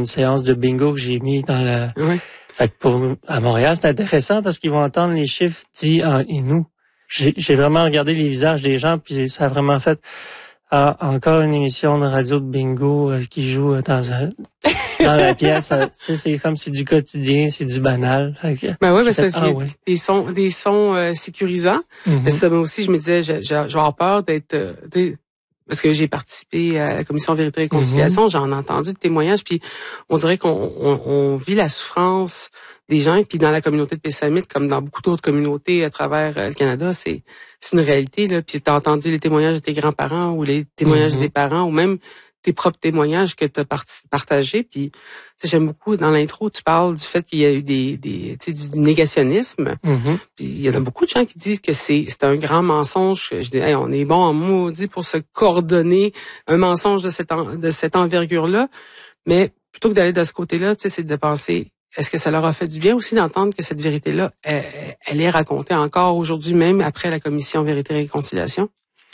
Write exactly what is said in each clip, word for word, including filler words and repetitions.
une séance de bingo que j'ai mis dans la... Oui. Fait que pour, à Montréal, c'est intéressant parce qu'ils vont entendre les chiffres dits en inou. J'ai, j'ai vraiment regardé les visages des gens, puis ça a vraiment fait ah, encore une émission de radio de bingo euh, qui joue dans un dans la pièce. Euh, c'est, c'est comme c'est du quotidien, c'est du banal. Fait que, ben oui, ben fait, ça, ah, c'est ouais. des sons, des sons euh, sécurisants. Mm-hmm. Mais ça, moi aussi, je me disais, je, je, je vais avoir peur d'être, euh, parce que j'ai participé à la commission Vérité et Réconciliation, mm-hmm. j'en ai entendu de témoignages, puis on dirait qu'on on, on vit la souffrance des gens, puis dans la communauté de Pessamit, comme dans beaucoup d'autres communautés à travers euh, le Canada, c'est c'est une réalité, là. Puis t'as entendu les témoignages de tes grands-parents ou les témoignages mm-hmm. des parents ou même tes propres témoignages que tu as partagés. Puis j'aime beaucoup, dans l'intro, tu parles du fait qu'il y a eu des, des tu sais, du négationnisme. Mm-hmm. Puis il y en a beaucoup de gens qui disent que c'est c'est un grand mensonge. Je dis, hey, on est bon en maudit pour se coordonner un mensonge de cette en, de cette envergure-là. Mais plutôt que d'aller de ce côté-là, tu sais, c'est de penser, est-ce que ça leur a fait du bien aussi d'entendre que cette vérité-là, elle, elle est racontée encore aujourd'hui même après la commission Vérité et Réconciliation?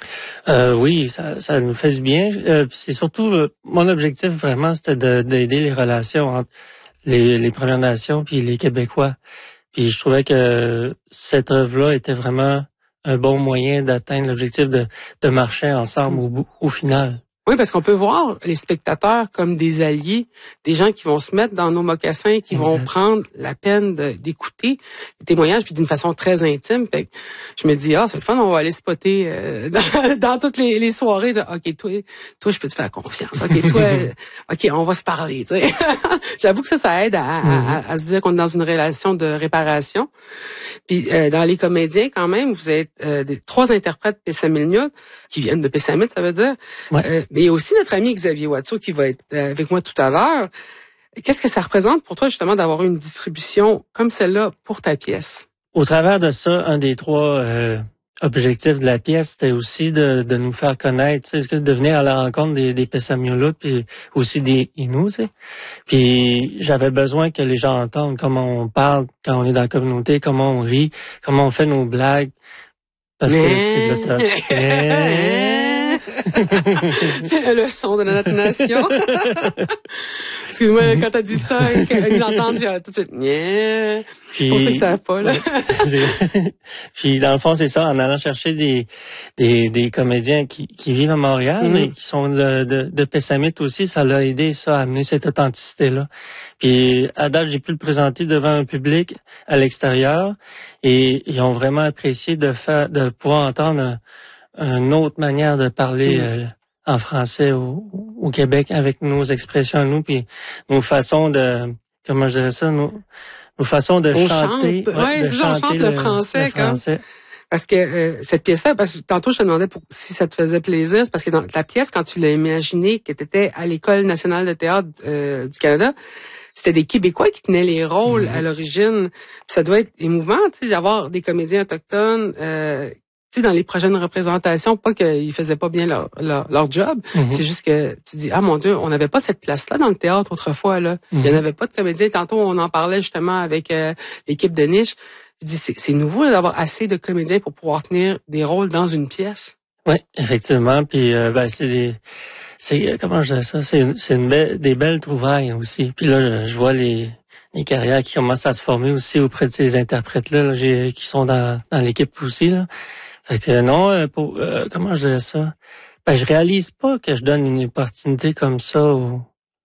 Euh, oui, ça, ça nous fait du bien. Euh, c'est surtout euh, mon objectif vraiment, c'était de, d'aider les relations entre les, les Premières Nations puis les Québécois. Puis je trouvais que cette œuvre-là était vraiment un bon moyen d'atteindre l'objectif de, de marcher ensemble au, au final. Oui, parce qu'on peut voir les spectateurs comme des alliés, des gens qui vont se mettre dans nos mocassins, qui exact. Vont prendre la peine de, d'écouter les témoignages, puis d'une façon très intime. Fait que je me dis, ah, c'est le fun, on va aller spotter euh, dans, dans toutes les, les soirées. De, OK, toi, toi, je peux te faire confiance. OK, toi, OK, on va se parler. Tu sais. J'avoue que ça, ça aide à, à, à, à se dire qu'on est dans une relation de réparation. Puis euh, dans les comédiens, quand même, vous êtes euh, des, trois interprètes Pessamilniut, qui viennent de Pessamit, ça veut dire. Ouais. Euh, mais il y a aussi notre ami Xavier Watteau qui va être euh, avec moi tout à l'heure. Qu'est-ce que ça représente pour toi, justement, d'avoir une distribution comme celle-là pour ta pièce? Au travers de ça, un des trois euh, objectifs de la pièce, c'était aussi de, de nous faire connaître, tu sais, de venir à la rencontre des, des Pessamilniut, puis aussi des Inuits, tu sais. Puis j'avais besoin que les gens entendent comment on parle quand on est dans la communauté, comment on rit, comment on fait nos blagues, parce mais... que c'est de l'authenticité. C'est le son de notre nation. Excuse-moi, quand t'as dit ça, qu'ils entendent, j'ai tout de suite, yeah. Puis, pour ceux qui savent pas, là. Puis, dans le fond, c'est ça, en allant chercher des, des, des comédiens qui, qui vivent à Montréal, mm-hmm. mais qui sont de, de, de Pessamit aussi, ça l'a aidé, ça, à amener cette authenticité-là. Puis, à date, j'ai pu le présenter devant un public à l'extérieur, et ils ont vraiment apprécié de faire, de pouvoir entendre une autre manière de parler mmh. euh, en français au, au Québec avec nos expressions à nous, puis nos façons de, comment je dirais ça, nos, nos façons de on chanter. Chante. Ouais, de c'est ça, on chante le, le français. Le français. Comme, parce que euh, cette pièce-là, parce que tantôt je te demandais pour, si ça te faisait plaisir, c'est parce que dans la pièce, quand tu l'as imaginée, que tu étais à l'École nationale de théâtre euh, du Canada, c'était des Québécois qui tenaient les rôles mmh. à l'origine. Puis ça doit être émouvant, tu sais, d'avoir des comédiens autochtones euh, tu sais, dans les prochaines représentations, pas qu'ils faisaient pas bien leur, leur, leur job, mm-hmm. c'est juste que tu dis, ah mon Dieu, on n'avait pas cette place-là dans le théâtre autrefois, là. Mm-hmm. Il n'y en avait pas de comédiens. Tantôt, on en parlait justement avec euh, l'équipe de Niche. Je dis, c'est, c'est nouveau là, d'avoir assez de comédiens pour pouvoir tenir des rôles dans une pièce. Oui, effectivement. Puis, euh, ben, c'est des... C'est, comment je dis ça? C'est, c'est une belle, des belles trouvailles aussi. Puis là, je, je vois les... les carrières qui commencent à se former aussi auprès de ces interprètes-là, là, j'ai, qui sont dans, dans l'équipe aussi, là. Fait que non, pour, euh, comment je dirais ça? Ben, je réalise pas que je donne une opportunité comme ça aux,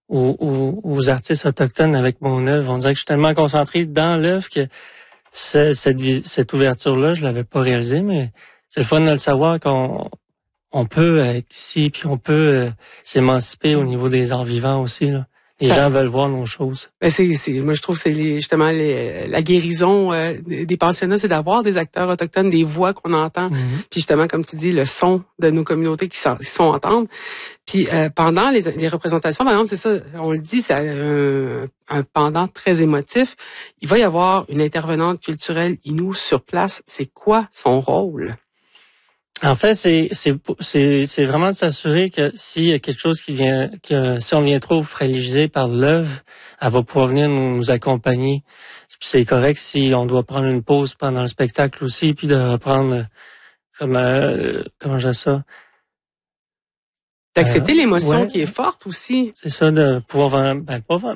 aux, aux artistes autochtones avec mon œuvre. On dirait que je suis tellement concentré dans l'œuvre que ce, cette, cette ouverture-là, je l'avais pas réalisée, mais c'est le fun de le savoir qu'on on peut être ici, puis on peut euh, s'émanciper au niveau des arts vivants aussi, là. Les ça, gens veulent voir nos choses. Ben c'est, c'est, moi, je trouve que c'est les, justement les, la guérison euh, des pensionnats, c'est d'avoir des acteurs autochtones, des voix qu'on entend. Mm-hmm. Puis justement, comme tu dis, le son de nos communautés qui, sont, qui sont entendre. Puis euh, pendant les, les représentations, par exemple, c'est ça, on le dit, c'est un, un pendant très émotif. Il va y avoir une intervenante culturelle Innu sur place. C'est quoi son rôle? En fait, c'est c'est c'est c'est vraiment de s'assurer que s'il y a quelque chose qui vient, que si on vient trop fragilisé par l'œuvre, elle va pouvoir venir nous, nous accompagner. Puis c'est correct si on doit prendre une pause pendant le spectacle aussi, puis de reprendre comme euh, comment je dis ça. D'accepter euh, l'émotion ouais, qui est forte aussi. C'est ça, de pouvoir ben, pas